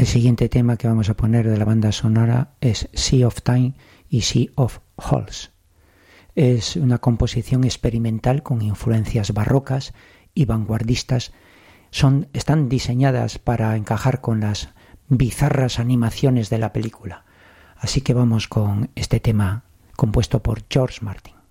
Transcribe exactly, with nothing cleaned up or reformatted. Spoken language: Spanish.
El siguiente tema que vamos a poner de la banda sonora es Sea of Time y Sea of Holes. Es una composición experimental con influencias barrocas y vanguardistas. Son, están diseñadas para encajar con las bizarras animaciones de la película. Así que vamos con este tema compuesto por George Martin.